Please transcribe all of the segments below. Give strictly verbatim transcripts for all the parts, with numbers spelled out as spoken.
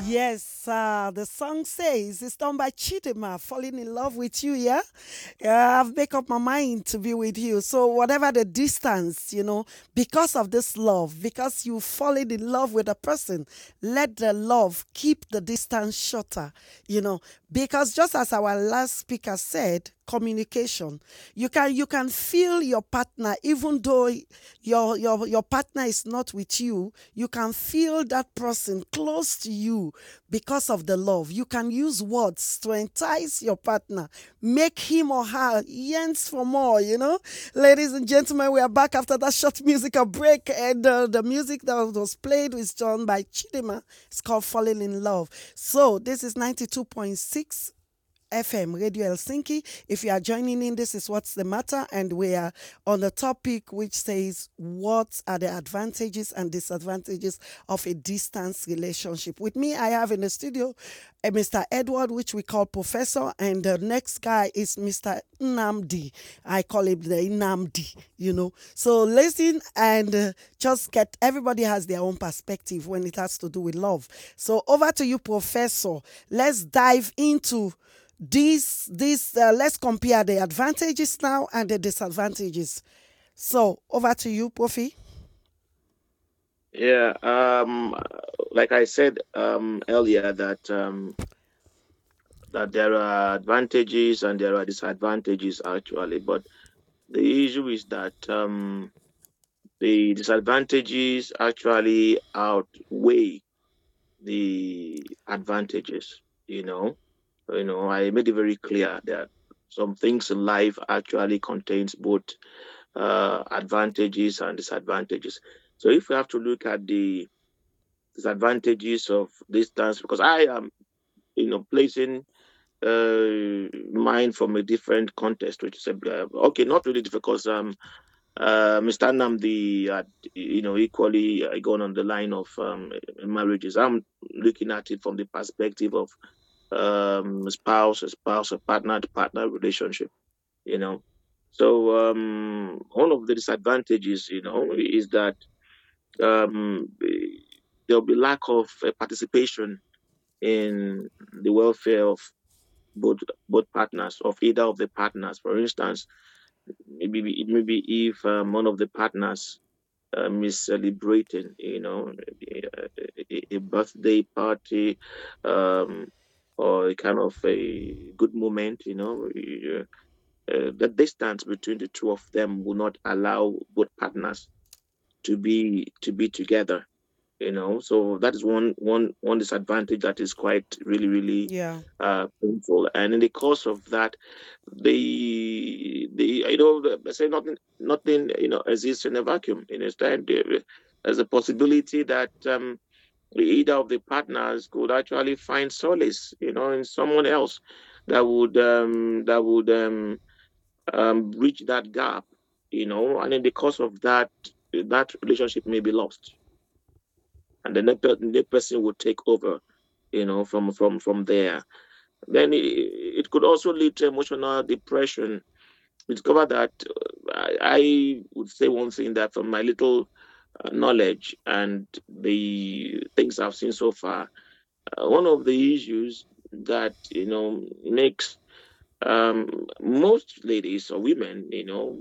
Yes, uh, the song says it's done by Chidima, falling in love with you, yeah? Yeah, I've made up my mind to be with you. So, whatever the distance, you know, because of this love, because you fallen in love with a person, let the love keep the distance shorter, you know, because just as our last speaker said, communication. You can you can feel your partner even though your your your partner is not with you. You can feel that person close to you because of the love. You can use words to entice your partner, make him or her yearns for more, you know. Ladies and gentlemen, we are back after that short musical break, and uh, the music that was played was done by Chidima. It's called Falling in Love. So this is ninety-two point six F M Radio Helsinki. If you are joining in, this is What's the Matter, and we are on the topic which says, what are the advantages and disadvantages of a distance relationship? With me, I have in the studio uh, Mister Edward, which we call Professor, and the next guy is Mister Nnamdi. I call him the Nnamdi, you know. So listen and uh, just get, everybody has their own perspective when it has to do with love. So over to you, Professor. Let's dive into these these uh, let's compare the advantages now and the disadvantages. So over to you, Profi. Yeah, um, like I said um, earlier, that um, that there are advantages and there are disadvantages actually, but the issue is that um, the disadvantages actually outweigh the advantages. You know, you know, I made it very clear that some things in life actually contains both uh, advantages and disadvantages. So if we have to look at the disadvantages of distance, because I am, you know, placing uh, mine from a different context, which is uh, okay, not really difficult. Because um, uh, Mister Namdi had, you know, equally uh, gone on the line of um, marriages. I'm looking at it from the perspective of um, spouse, a spouse, a partner to partner relationship. You know, so um, one of the disadvantages, you know, is that um, there'll be lack of uh, participation in the welfare of both both partners, of either of the partners. For instance, maybe it may be if um, one of the partners um, is celebrating, you know, a, a, a birthday party, um, or a kind of a good moment, you know. Uh, uh, the distance between the two of them will not allow both partners to be to be together, you know. So that is one one one disadvantage that is quite really really Yeah. uh painful. And in the course of that, the the you know the- they say nothing nothing you know exists in a vacuum. In instead there- there's a possibility that um either of the partners could actually find solace, you know, in someone else that would um that would um um bridge that gap, you know. And in the course of that, that relationship may be lost, and the next per- the next person would take over, you know, from from from there. Then it, it could also lead to emotional depression. We discovered that uh, I, I would say one thing, that from my little uh, knowledge and the things I've seen so far, uh, one of the issues that you know makes um, most ladies or women, you know,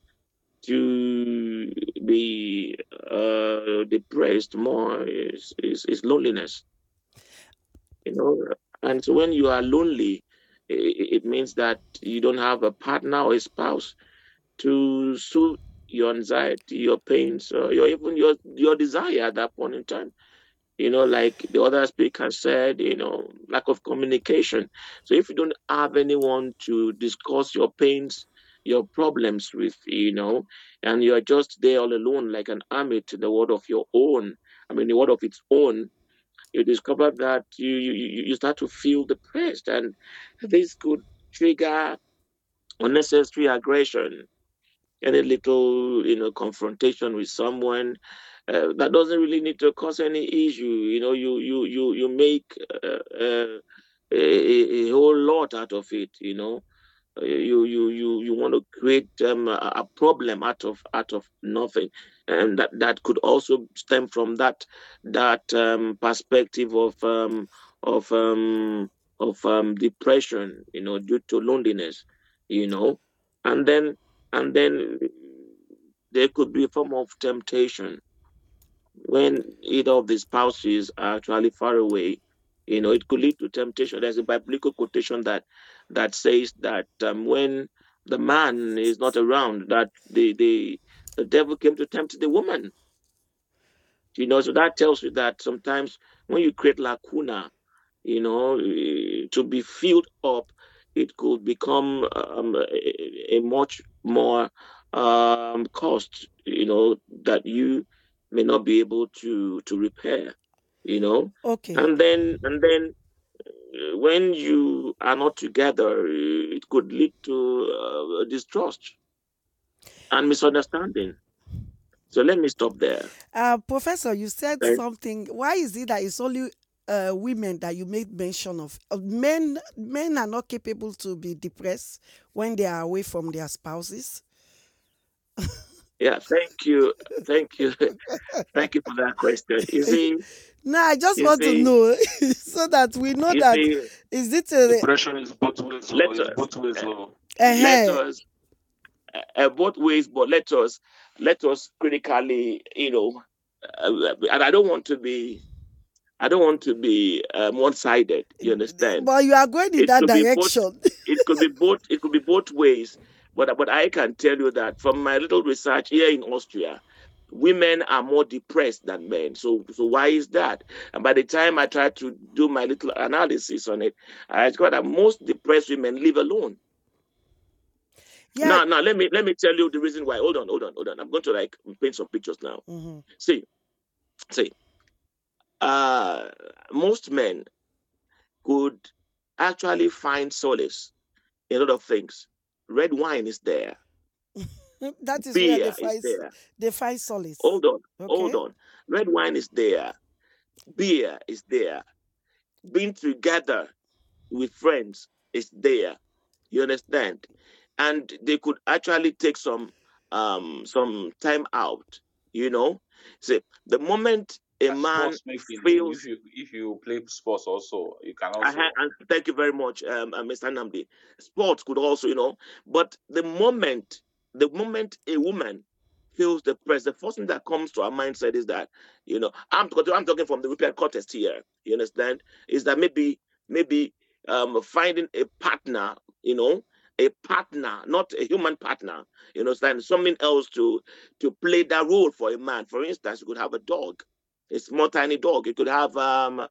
to be uh, depressed more is, is is loneliness, you know. And so when you are lonely, it, it means that you don't have a partner or a spouse to soothe your anxiety, your pains, or your even your your desire at that point in time. You know, like the other speaker said, you know, lack of communication. So if you don't have anyone to discuss your pains, your problems with, you know, and you're just there all alone like an hermit in the world of your own, I mean, the world of its own, you discover that you, you, you you start to feel depressed, and this could trigger unnecessary aggression, any little you know confrontation with someone uh, that doesn't really need to cause any issue. You know, you you you you make uh, uh, a, a whole lot out of it, you know. Uh, You you you you want to create um, a, a problem out of out of nothing, and that that could also stem from that that um, perspective of um, of um, of um, depression, you know, due to loneliness, you know, and then and then there could be a form of temptation when either of the spouses are actually far away. You know, it could lead to temptation. There's a biblical quotation that that says that um, when the man is not around, that the the the devil came to tempt the woman. You know, so that tells you that sometimes when you create lacuna, you know, eh, to be filled up, it could become um, a, a much more um, cost, you know, that you may not be able to to repair, you know, Okay. and then and then uh, when you are not together, eh, it could lead to uh, distrust and misunderstanding. So let me stop there. Uh, Professor, you said Thank- something. Why is it that it's only uh, women that you made mention of? Uh, men, men are not capable to be depressed when they are away from their spouses. Yeah, thank you, thank you, thank you for that question. You see, No, I just you want to see, know so that we know you that see. is it a Depression is both ways. Oh, Let it's us both ways. uh, Oh. let uh, us uh, uh, both ways, but let us let us critically, you know, uh, and I don't want to be I don't want to be um, one-sided. You understand? but you are going in It that could be both. direction. It could be both. It could be both ways. But but I can tell you that from my little research here in Austria, women are more depressed than men. So so why is that? And by the time I tried to do my little analysis on it, I discovered that most depressed women live alone. Yeah. Now, now let me let me tell you the reason why. Hold on, hold on, hold on. I'm going to like paint some pictures now. Mhm. See, see, uh, most men could actually find solace in a lot of things. Red wine is there, That is where they beer is find s- there. they find solace. Hold on, hold Okay. on. Red wine is there, beer is there. Being together with friends is there. You understand? And they could actually take some um some time out, you know. See, the moment a Yeah, man sports making too. If feels you if you play sports also, you can I ha- also. and thank you very much, um, uh, mister Namdi. Sports could also, you know, but the moment the moment a woman feels depressed, the first thing that comes to our mindset is that, you know, I'm I'm talking from the European context here. You understand? Is that maybe maybe um finding a partner, you know, a partner, not a human partner, you understand, something else to to play that role for a man. For instance, you could have a dog, a small tiny dog. You could have um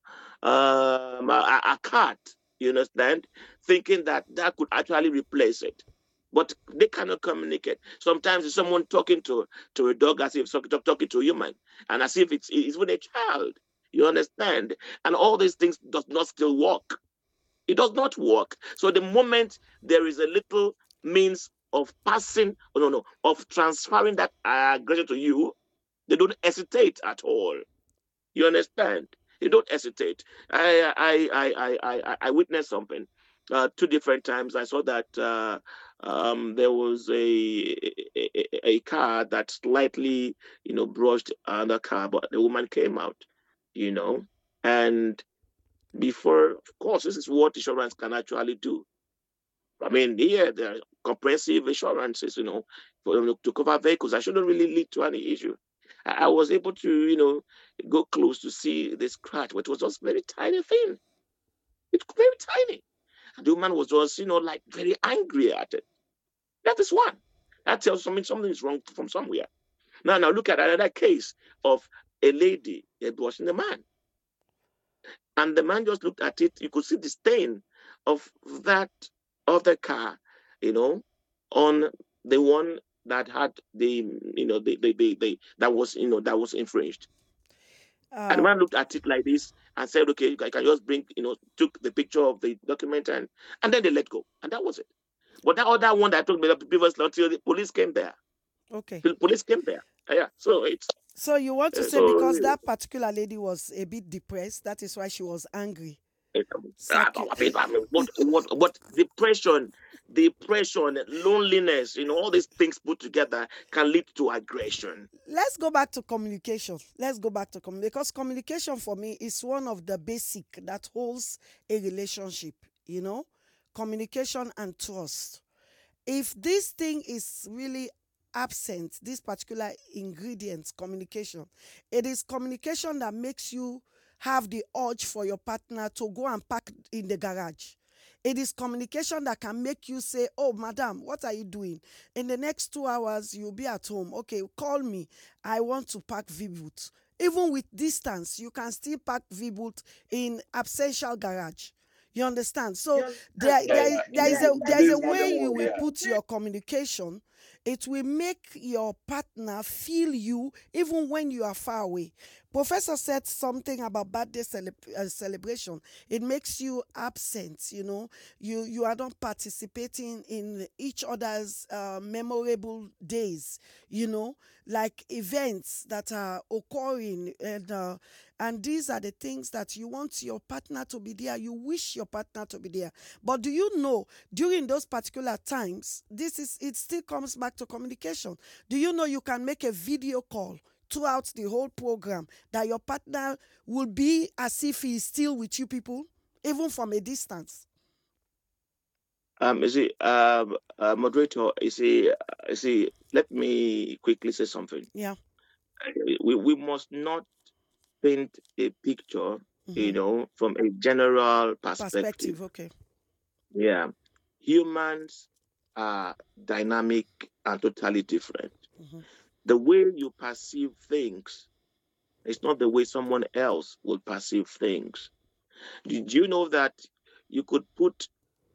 um, a, a cat, you understand, thinking that that could actually replace it. But they cannot communicate. Sometimes it's someone talking to, to a dog as if talking, talking to a human, and as if it's, it's with a child. You understand? And all these things does not still work. It does not work. So the moment there is a little means of passing, oh, no, no, of transferring that aggression to you, they don't hesitate at all. You understand? You don't hesitate. I I I I I, I witnessed something. Uh, two different times, I saw that uh, um, there was a, a a car that slightly, you know, brushed another car, but the woman came out, you know, and before, of course, this is what insurance can actually do. I mean, here there are comprehensive insurances, you know, for to cover vehicles. I shouldn't really lead to any issue. I, I was able to, you know, go close to see the scratch, but it was just very tiny thing. It's very tiny. And the woman was just, you know, like very angry at it. That is one. That tells something something is wrong from somewhere. Now, now look at another case of a lady washing a man, and the man just looked at it. You could see the stain of that other car, you know, on the one that had the, you know, the the, the, the that was, you know, that was infringed. And the Uh, man looked at it like this and said, "Okay, I can just bring, you know," took the picture of the document, and and then they let go, and that was it. But that other one that I told me the previous until the police came there, okay. the police came there. Yeah, so it's So you want to uh, say so because that particular lady was a bit depressed, that is why she was angry. It- um, ah, Sac you. what what what depression, depression, loneliness, you know, all these things put together can lead to aggression. Let's go back to communication. Let's go back to communication because communication for me is one of the basic that holds a relationship, you know, communication and trust. If this thing is really absent, this particular ingredient, communication, it is communication that makes you have the urge for your partner to go and park in the garage. It is communication that can make you say, "Oh, madam, what are you doing? In the next two hours, you'll be at home. Okay, call me. I want to park V-Boot." Even with distance, you can still park V-Boot in absential garage. You understand? So there, Yeah, there, in, is, in, there is the, a in there is a today's way modern you world, will yeah. put your communication. It will make your partner feel you even when you are far away. Professor said something about birthday celeb- uh, celebration. It makes you absent, you know. You you are not participating in each other's uh, memorable days, you know, like events that are occurring, and uh, and these are the things that you want your partner to be there. You wish your partner to be there. But do you know during those particular times, this is it still comes back to communication. Do you know you can make a video call throughout the whole program that your partner will be as if he is still with you people, even from a distance? Um, you see, um, uh, moderator, you see, uh, you see, let me quickly say something. Yeah. We we must not paint a picture, you Mm-hmm. know, from a general perspective. Perspective. Okay. Yeah, humans are dynamic and totally different. Mm-hmm. The way you perceive things is not the way someone else will perceive things. Did you know that you could put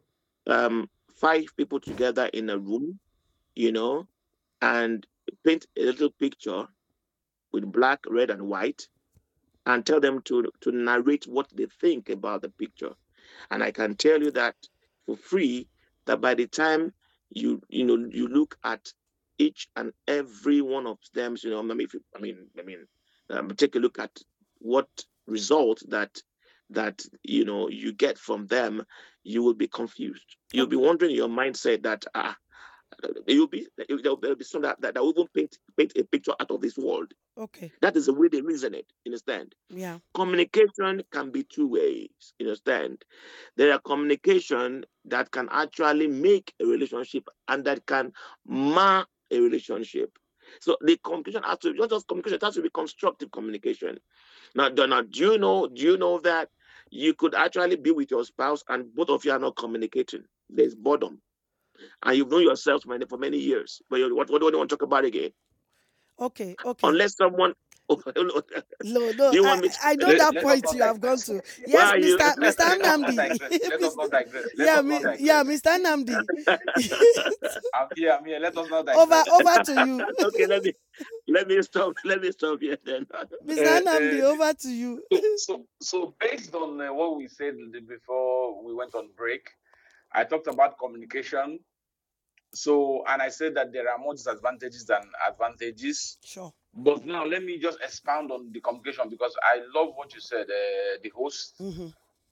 um, five people together in a room, you know, and paint a little picture with black, red, and white, and tell them to to narrate what they think about the picture. And I can tell you that for free, that by the time you you know you look at each and every one of them, you know, I mean, if you, I mean, I mean, um, take a look at what result that that you know you get from them, you will be confused. You'll be Okay. wondering in your mindset that ah, you'll be there'll, there'll be some that, that, that will even paint paint a picture out of this world. Okay. That is the way they reason it. You understand? Yeah. Communication can be two ways. You understand? There are communication that can actually make a relationship and that can mar a relationship. So the communication has to be not just communication, it has to be constructive communication. Now, do- now do you know, do you know that you could actually be with your spouse and both of you are not communicating? There's boredom. And you've known yourselves for many, for many years. But you, what, what do you want to talk about again? Okay. Okay. Unless someone do No, no, you I want me I to know Let, that let us point not you have gone digress. to. why Yes, are you Mister Mister Let us not Namdi. digress. Let us not digress. Let Yeah, us mi, not yeah, digress. Mister Namdi. I'm here. I'm here. Let us not over digress. over to you. okay, let me let me stop. Let me stop here then. Mister Uh, Namdi, uh, over to you. so, so, so based on uh, what we said before we went on break, I talked about communication. So, and I said that there are more disadvantages than advantages. Sure. But now let me just expound on the communication because I love what you said, uh, the host, Mm-hmm.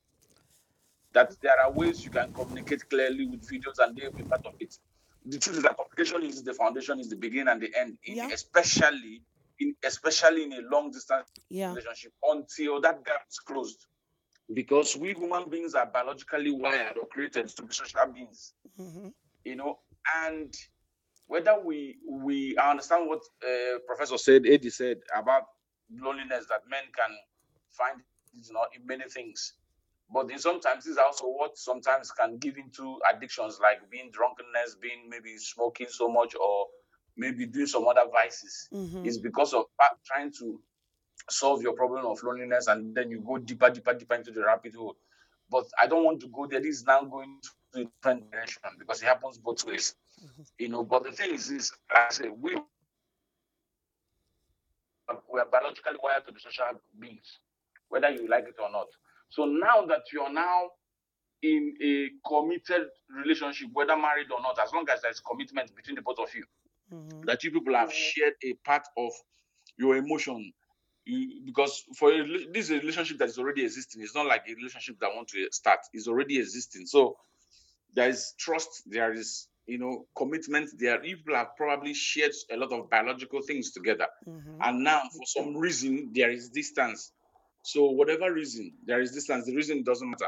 that there are ways you can communicate clearly with videos and they'll be part of it. The truth is that communication is the foundation, is the beginning and the end, in Yeah. especially in especially in a long distance Yeah. relationship until that gap is closed. Because we human beings are biologically wired or created to be social beings, Mm-hmm. you know, and whether we we I understand what uh, Professor said, Eddie said about loneliness that men can find is not in many things, but in sometimes this is also what sometimes can give into addictions like being drunkenness, being maybe smoking so much, or maybe doing some other vices. Mm-hmm. Is because of pa- trying to solve your problem of loneliness and then you go deeper, deeper, deeper into the rabbit hole. But I don't want to go there. This is now going to a different direction because it happens both ways, you know. But the thing is, is like I say we are, we are biologically wired to be social beings, whether you like it or not. So now that you're now in a committed relationship, whether married or not, as long as there's commitment between the both of you, Mm-hmm. that you people have shared a part of your emotion, You, because for a, rela- this is a relationship that is already existing. It's not like a relationship that want to start. It's already existing. So there is trust. There is, you know, commitment. There people have probably shared a lot of biological things together, Mm-hmm. and now for some reason there is distance. So whatever reason there is distance, the reason doesn't matter.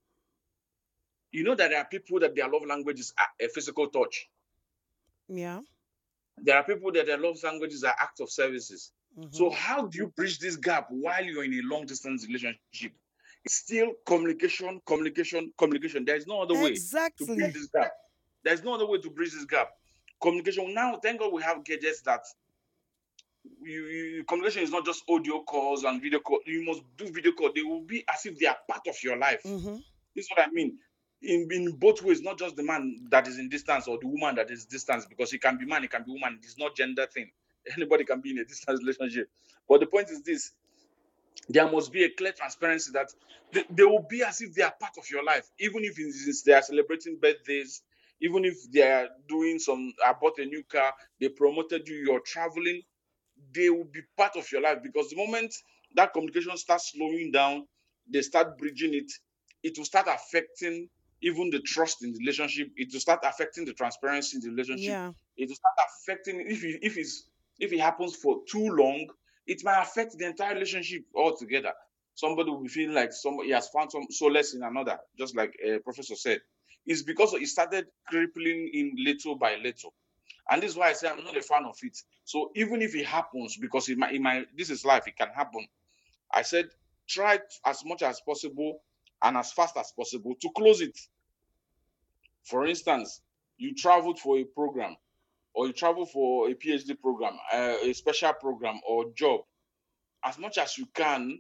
You know that there are people that their love language is a a physical touch. Yeah. There are people that their love languages are acts of services. Mm-hmm. So how do you bridge this gap while you're in a long distance relationship? It's still communication, communication, communication. There is no other way to bridge Exactly. this gap. There's no other way to bridge this gap. Communication. Now, thank God we have gadgets that you, you communication is not just audio calls and video call. You must do video call. They will be as if they are part of your life. Mm-hmm. This is what I mean. In, in both ways, not just the man that is in distance or the woman that is distance, because it can be man, it can be woman. It's not gender thing. Anybody can be in a distance relationship. But the point is this: there must be a clear transparency that they, they will be as if they are part of your life, even if it's, they are celebrating birthdays, even if they are doing some. I bought a new car. They promoted you. You're traveling. They will be part of your life because the moment that communication starts slowing down, they start bridging it, it will start affecting even the trust in the relationship. It will start affecting the transparency in the relationship. Yeah. It will start affecting if it, if it's if it happens for too long, it might affect the entire relationship altogether. Somebody will be feeling like somebody has found some solace in another, just like a professor said. It's because it started crippling in little by little. And this is why I say I'm not a fan of it. So even if it happens, because in my in my this is life, it can happen. I said try as much as possible and as fast as possible to close it. For instance, you traveled for a program, or you travel for a PhD program, uh, a special program or job. As much as you can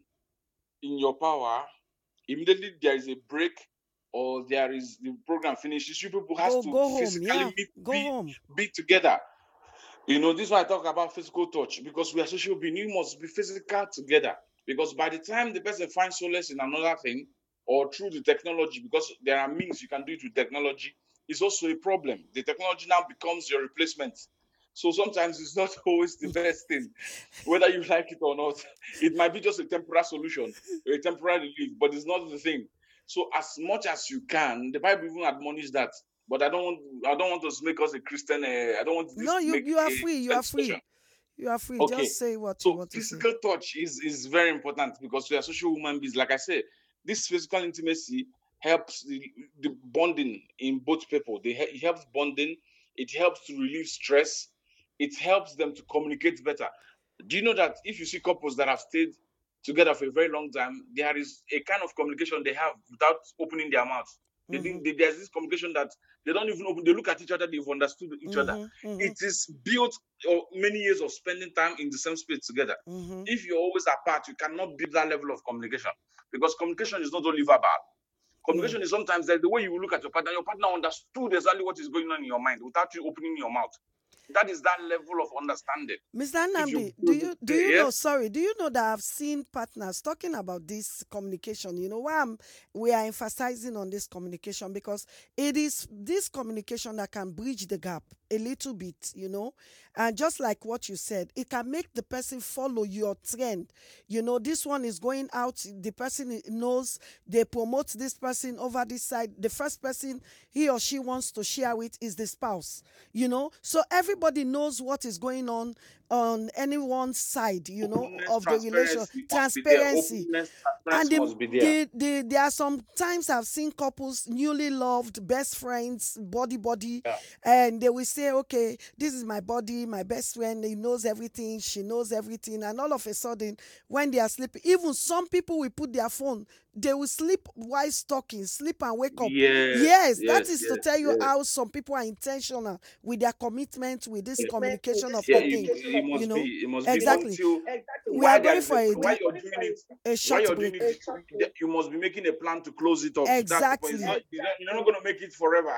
in your power, immediately there is a break or there is the program finishes, you people has Go to go home. Yeah. physically meet, Go be, home. be together. You know, this is why I talk about physical touch because we are social beings. You must be physical together because by the time the person finds solace in another thing or through the technology, because there are means you can do it with technology, it's also a problem. The technology now becomes your replacement. So sometimes it's not always the best thing, whether you like it or not. It might be just a temporary solution, a temporary relief, but it's not the thing. So as much as you can, the Bible even admonishes that. But I don't want I don't want us to make us a Christian. Uh, I don't want this No, to you make you are a free. You Christian are discussion. free. You are free. Okay. Just say what you So want to say. physical touch is is very important because we are social human beings. Like I said, this physical intimacy helps the, the bonding in both people. They it helps bonding. It helps to relieve stress. It helps them to communicate better. Do you know that if you see couples that have stayed together for a very long time, there is a kind of communication they have without opening their mouths. They, Mm-hmm. didn't- they, there's this communication that they don't even open. They look at each other. They've understood each other. Mm-hmm. Mm-hmm. It is built on many years of spending time in the same space together. Mm-hmm. If you're always apart, you cannot build that level of communication because communication is not only verbal. Yeah. Communication is sometimes like the way you look at your partner. Your partner understood exactly what is going on in your mind without you opening your mouth. That is that level of understanding. mister If you Nnamdi, do build you do it, you know? yes, Sorry, do you know that I've seen partners talking about this communication? You know why I'm, we are emphasizing on this communication because it is this communication that can bridge the gap a little bit. You know, and just like what you said, it can make the person follow your trend. You know, this one is going out. The person knows they promote this person over this side. The first person he or she wants to share with is the spouse. You know, so everybody knows what is going on on anyone's side, you know, openness, of the relation, transparency must be there. transparency. Openness, And transparency the, must be there. the, the, there are some times I've seen couples newly loved, best friends, body body, Yeah. and they will say, okay, this is my body, my best friend, he knows everything, she knows everything, and all of a sudden, when they are sleeping, even some people will put their phone, they will sleep while stalking, sleep and wake up. Yes, Yes, that yes, is to yes, tell you yes. how some people are intentional with their commitment with this Yeah, communication of yeah, the it, thing. it You must know, be. It must be exactly. until We are while there going is for a a while di- you're doing it, a while short you're break. doing it, you must be making a plan to close it up. That's the point. It's not, Exactly. you're not, you're not going to make it forever.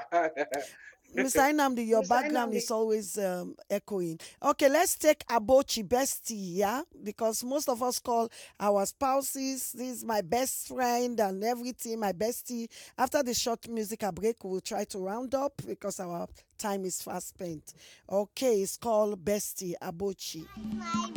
mister Inamdi, your background is always um, echoing. Okay, let's take Abochi bestie, yeah? Because most of us call our spouses, this is my best friend and everything, my bestie. After the short musical break, we'll try to round up because our time is fast spent. Okay, it's called Bestie Abochi.